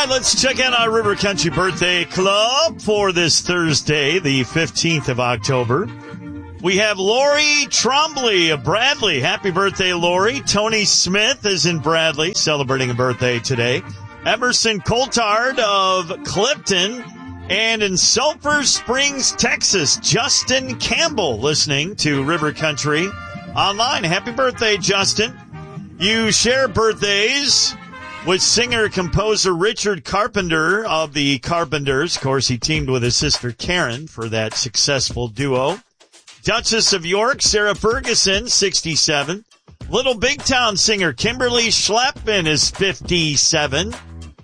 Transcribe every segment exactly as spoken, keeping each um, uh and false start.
right, let's check in our River Country Birthday Club for this Thursday, the fifteenth of October. We have Lori Trombley of Bradley. Happy birthday, Lori. Tony Smith is in Bradley, celebrating a birthday today. Emerson Coulthard of Clifton. And in Sulphur Springs, Texas, Justin Campbell listening to River Country online. Happy birthday, Justin. You share birthdays with singer-composer Richard Carpenter of the Carpenters. Of course, he teamed with his sister Karen for that successful duo. Duchess of York, Sarah Ferguson, sixty-seven. Little Big Town singer Kimberly Schleppman is fifty-seven.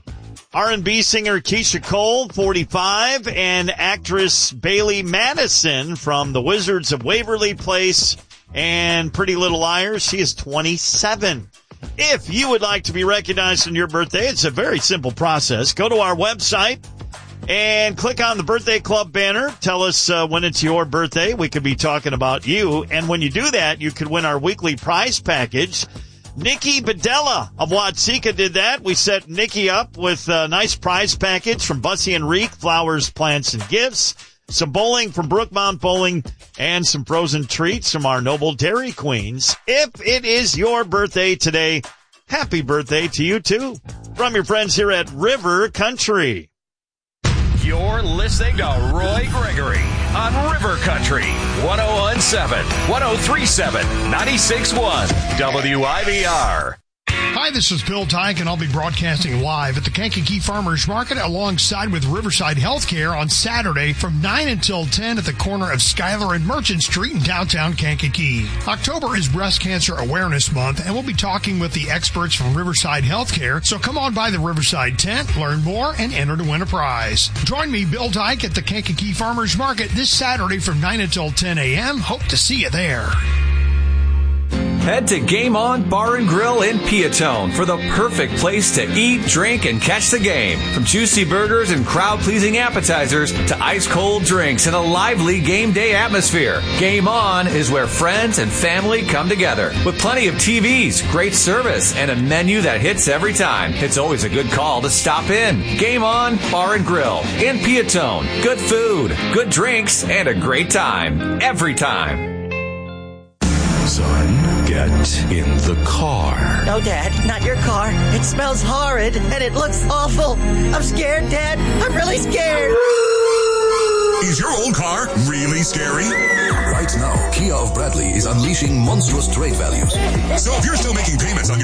R and B singer Keisha Cole, forty-five. And actress Bailey Madison from The Wizards of Waverly Place and Pretty Little Liars, she is twenty-seven. If you would like to be recognized on your birthday, it's a very simple process. Go to our website and click on the Birthday Club banner. Tell us uh, when it's your birthday. We could be talking about you. And when you do that, you could win our weekly prize package. Nikki Bedella of Watseka did that. We set Nikki up with a nice prize package from Bussy and Reek, flowers, plants, and gifts. Some bowling from Brookmount Bowling and some frozen treats from our Noble Dairy Queens. If it is your birthday today, happy birthday to you too. From your friends here at River Country. You're listening to Roy Gregory on River Country, one oh one point seven, one oh three point seven, ninety-six point one, W I B R. Hi, this is Bill Tyke, and I'll be broadcasting live at the Kankakee Farmers Market alongside with Riverside Healthcare on Saturday from nine until ten at the corner of Schuyler and Merchant Street in downtown Kankakee. October is Breast Cancer Awareness Month, and we'll be talking with the experts from Riverside Healthcare, so come on by the Riverside tent, learn more, and enter to win a prize. Join me, Bill Tyke, at the Kankakee Farmers Market this Saturday from nine until ten a.m. Hope to see you there. Head to Game On Bar and Grill in Peatone for the perfect place to eat, drink, and catch the game. From juicy burgers and crowd-pleasing appetizers to ice-cold drinks and a lively game day atmosphere, Game On is where friends and family come together. With plenty of T Vs, great service, and a menu that hits every time, it's always a good call to stop in. Game On Bar and Grill in Peatone. Good food, good drinks, and a great time. Every time. Son, get in the car. No, Dad, not your car. It smells horrid, and it looks awful. I'm scared, Dad. I'm really scared. Is your old car really scary? Right now, Kia of Bradley is unleashing monstrous trade values. So if you're still making payments on your